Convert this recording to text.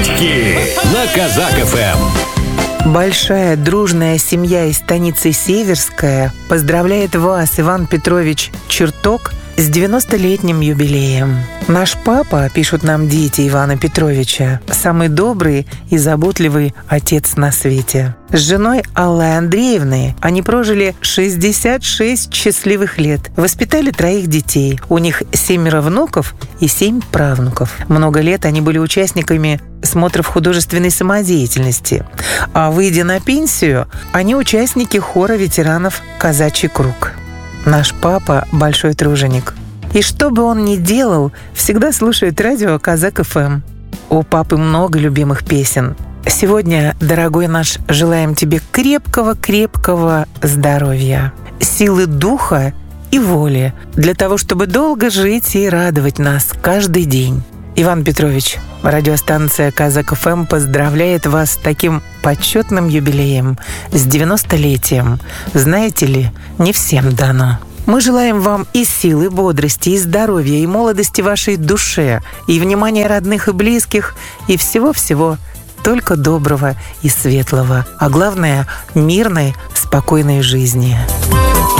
шутки на Казак ФМ. Большая дружная семья из станицы Северская поздравляет вас, Иван Петрович Черток, с 90-летним юбилеем. Наш папа, пишут нам дети Ивана Петровича, самый добрый и заботливый отец на свете. С женой Аллой Андреевной они прожили 66 счастливых лет, воспитали 3 детей. У них 7 внуков и 7 правнуков. Много лет они были участниками смотров художественной самодеятельности. А выйдя на пенсию, они участники хора ветеранов «Казачий круг». Наш папа – большой труженик. И что бы он ни делал, всегда слушает радио «Казак ФМ». У папы много любимых песен. Сегодня, дорогой наш, желаем тебе крепкого-крепкого здоровья, силы духа и воли для того, чтобы долго жить и радовать нас каждый день. Иван Петрович, радиостанция «Казак ФМ» поздравляет вас с таким почетным юбилеем, с 90-летием. Знаете ли, не всем дано. Мы желаем вам и силы, бодрости, и здоровья, и молодости вашей душе, и внимания родных и близких, и всего-всего только доброго и светлого, а главное – мирной, спокойной жизни.